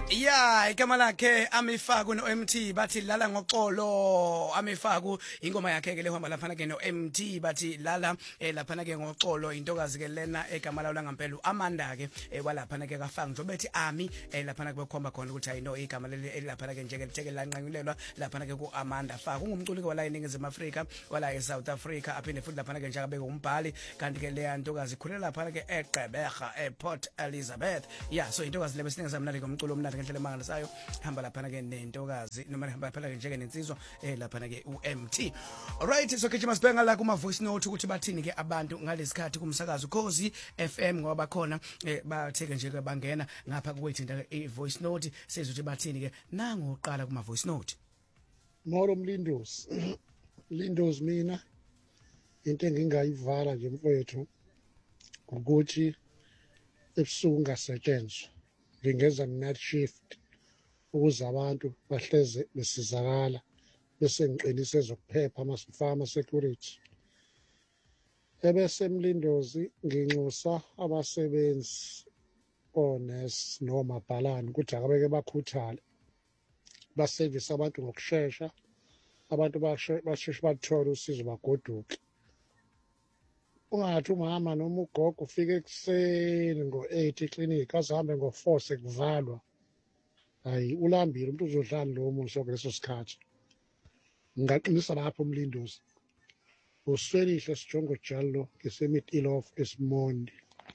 Yeah, igama lakhe Amifaku no-MT bathi lala ngoxolo. Amifaku ingoma yakhe ke lehamba laphana ke no-MT bathi lala laphana ke ngoxolo intokazi ke lena egama lawo langampela uAmanda ke walaphana ke kafanga nje bethi Ami laphana ke bekhomba khona ukuthi ayino igama leli laphana ke njeke lanqanyulelwa laphana ke kuAmanda Faku ungumculi ke wala eNingizimu Afrika wala eSouth Africa aphinde futhi laphana ke njaka beke umbhali kanti ke leya ntokazi ikhulela laphana ke eGqeberha ePort Elizabeth. Yeah, so intokazi lebe sinenza mnandi ngomculo omnandi ngendlela emangalisayo hamba laphana ke nentokazi noma hamba laphana ke njeke nensizwa laphana ke uMT. Alright, so ke masibhenga la kuma voice note ukuthi bathini ke abantu ngalesikhathi kumsakazo Khosi FM ngoba bakhona batheke nje ke bangena ngapha kuwethinda ke voice note sezothi bathini ke nangu uqala kuma voice note. Molo Mlindozi. Mlindozi mina into engingayivala nje mfowethu ukuthi ebusuku ngasetshenziswa ngingeza night shift ukuze abantu bahleze besizakala bese ngiqinise zokuphepha ama security ebese Mlindozi nginxusa abasebenzi onesi noma bhalani ukuthi akabeke bakhuthale baservice abantu ngokusheshsha abantu basheshe bathole usizo bagoduke. Ungathi umama noma ugogo ufike ekuseni ngo-8 eklinikhi azihambe ngo-4 sekuvalwa. Hayi ulambile umuntu uzodlala lo muso ngaleso sikhathi. Ngingaqinisa lapho Mlindozi. Uswelihle sijongo jalo ngesemitilof esimondi.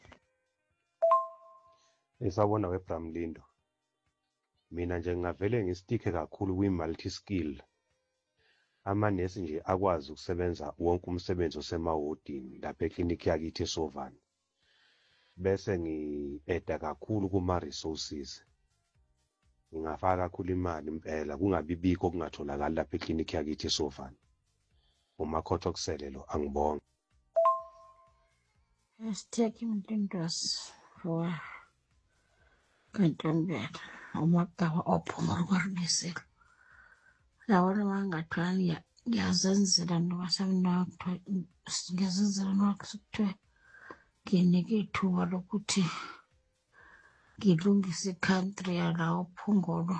Isabona weBramlindo. Mina nje ngingavele ngistikhe kakhulu kwi-multi skill. Amanesi nje akwazi ukusebenza wonke umsebenzi osemawodini lapha eklinikhi yakithi eSovana. Bese ngi-eda kakhulu kuma-resources. Ngingafaka kakhulu imali impela kungabi bikho okungatholakala lapha eklinikhi yakithi eSovana. Umakhothi okusele lo angibonga. Sithathe Mlindozi for kantombela umagaba ophuma kwaRubisile. Lawona mangathwani ngiyazenzela noma samnakho ngiyazenzela nokuthiwa nginike ithuba lokuthi ngilungise icountry yala uphongolo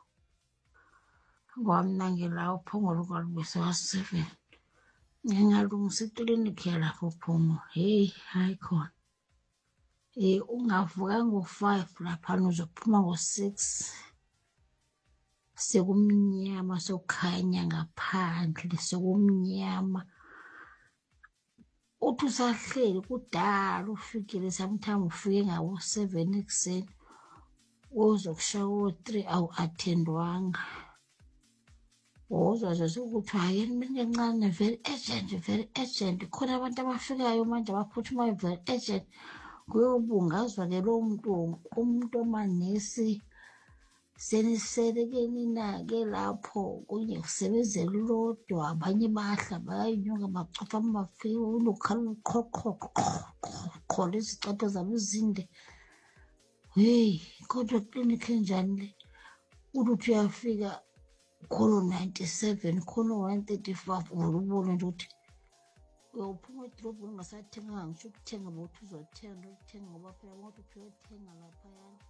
ngoba ngila uphongolo kwaRubisile wa7 ngingalungisa iklinikhi yalapho uphongo. Hey hayi khona ungavuka ngo5 lapha uzophuma ngo6 sekumnyama sokukhanya ngaphandle sekumnyama uthi usahleli kudala ufikile sometime ufike ngabo7 ekseni uzokushaya u3 awu-attendwanga uzwa nje ukuthi hayi mina encane very urgent khona abantu abafikayo manje abaphuthumayo very urgent kuyobungazwa ke lo umuntu omanesi seniselekeni nake lapho kunye kusebenzela ulodwa abanye bahla bayinyuka bacofa amafika unokhala khola izicatho zabo izinde. Hey kodwa klinikhi enjani le uthi uyafika khona 97 khona 135 ubone nje ukuthi uyophuma edrobheni ungasathenganga ngisho ukuthenga bothi uzothenga ukuthenga ngoba phela bonke uyothenga lapha yana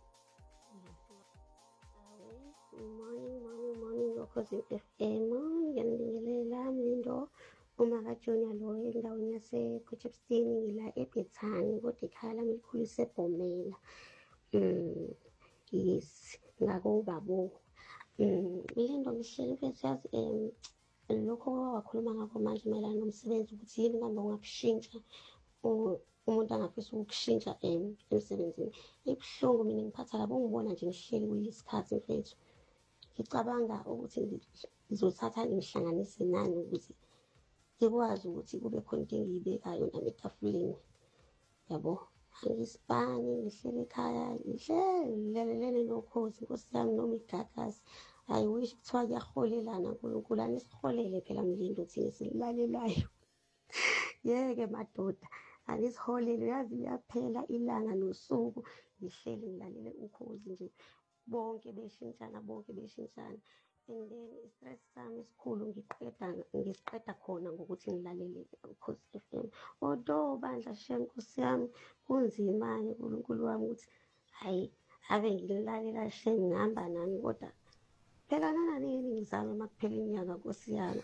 Morning, Khosi FM. Ngiyanibingelela Mlindo uma kaJonia lo endaweni yasePotchefstroom ngila eBethani kodwa ikhaya lami likhulu iseBhomela. Yes, ngakubabo. Mlindo ngihleli mfethu yazi lokho wakhuluma ngakho manje mayelana nomsebenzi ukuthi yini kambe ungakushintsha umuntu angafisa ukushintsha emsebenzini. Ibuhlungu mina ngiphatha kabi ungibona nje ngihleli kuyisikhathi mfethu. Ngicabanga ukuthi ngizothatha ngihlanganise nani ukuthi ngikwazi ukuthi kube khona into engiyibekayo nami etafuleni yabo. Angisibani ngihleli ekhaya ngihlelelele noKhosi Nkosi yami noma igagasi. I wish kuthiwa kuyaholelana uNkulunkulu anisiholele phela Mlindo thina silalelayo. Yeke madoda anisiholele yazi liyaphela ilanga nosuku ngihleli ngilalele uKhosi nje bonke beshintshana and then istress sami esikhulu ngisiqeda khona ngokuthi ngilalele uKhosi FM. Although bandla shem Nkosi yami kunzima uNkulunkulu wami ukuthi hayi ave ngililalela shame ngihamba nani kodwa phela nanini ngizame makuphela inyanga Nkosi yami.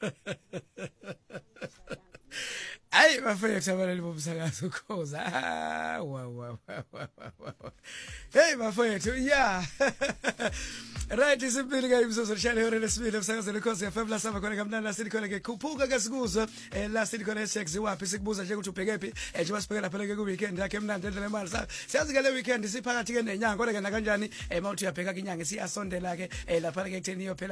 Ay bafethu abalali bomsakazo ukhoza. Wow. Hey bafethu yeah. Right isimpili ke imsozo shale hore lesibili umsakazo lekhosi FM la saba khona kamnandi la sikhona ke khuphuka ke sikuzwe la sikhona sex wapi sikubuza nje ukuthi ubhekephi njengoba sibhekela phela ke ku weekend yakhe emnandi endlela imali sa siyazi ke le weekend siphakathi ke nenyanga kodwa ke na kanjani mawuthi uyabheka ke inyanga siyasondela ke lapha ke ekutheni iyophela